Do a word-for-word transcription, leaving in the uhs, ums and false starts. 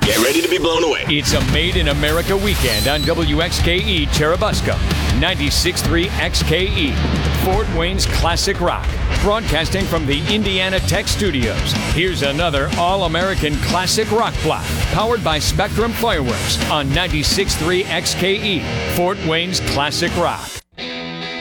Get ready to be blown away. It's a Made in America weekend on W X K E Cherubusco, ninety-six point three X K E, Fort Wayne's classic rock. Broadcasting from the Indiana Tech Studios, here's another All-American classic rock block, powered by Spectrum Fireworks on ninety-six point three X K E, Fort Wayne's classic rock.